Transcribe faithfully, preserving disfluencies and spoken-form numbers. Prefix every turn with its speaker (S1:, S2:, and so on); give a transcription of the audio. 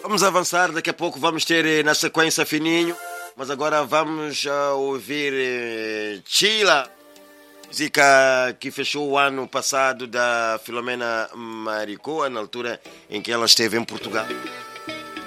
S1: Vamos avançar, daqui a pouco vamos ter eh, na sequência Fininho, mas agora vamos uh, ouvir eh, Chila, música que fechou o ano passado da Filomena Maricoa, na altura em que ela esteve em Portugal.